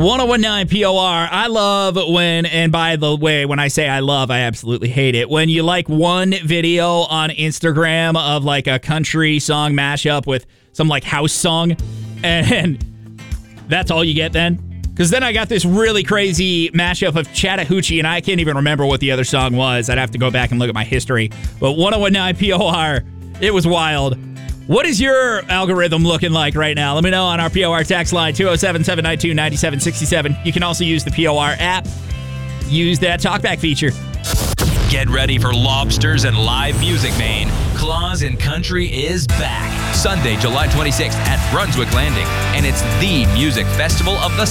1019 POR. I love when, and by the way, when I say I love, I absolutely hate it. When you like one video on Instagram of like a country song mashup with some like house song, and that's all you get then. Because then I got this really crazy mashup of Chattahoochee, and I can't even remember what the other song was. I'd have to go back and look at my history. But 1019 POR, it was wild. What is your algorithm looking like right now? Let me know on our POR text line, 207-792-9767. You can also use the POR app. Use that talkback feature. Get ready for lobsters and live music, Maine. Claus in Country is back. Sunday, July 26th at Brunswick Landing. And it's the music festival of the